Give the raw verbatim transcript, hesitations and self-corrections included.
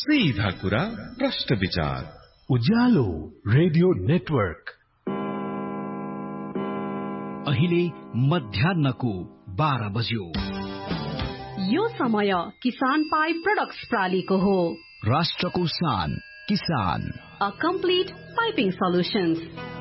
सीधा कुरा प्रश्न विचार उज्यालो रेडियो नेटवर्क। अहिले मध्याह्नको बाह्र बज्यो। यो समय किसान पाइप प्रोडक्ट्स प्रालीको हो। राष्ट्रको शान किसान। A complete piping solutions.